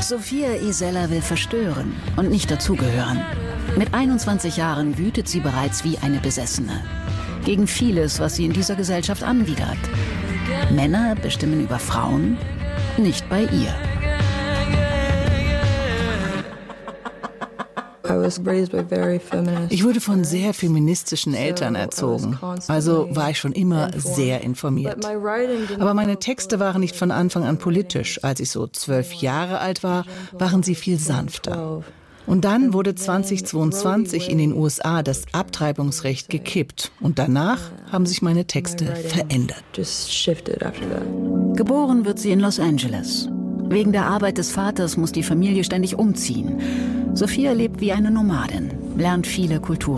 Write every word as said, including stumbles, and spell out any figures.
Sophia Isella will verstören und nicht dazugehören. Mit einundzwanzig Jahren wütet sie bereits wie eine Besessene. Gegen vieles, was sie in dieser Gesellschaft anwidert. Männer bestimmen über Frauen, nicht bei ihr. Ich wurde von sehr feministischen Eltern erzogen, also war ich schon immer sehr informiert. Aber meine Texte waren nicht von Anfang an politisch. Als ich so zwölf Jahre alt war, waren sie viel sanfter. Und dann wurde zweitausendzweiundzwanzig in den U S A das Abtreibungsrecht gekippt. Und danach haben sich meine Texte verändert. Geboren wird sie in Los Angeles. Wegen der Arbeit des Vaters muss die Familie ständig umziehen. Sophia lebt wie eine Nomadin, lernt viele Kulturen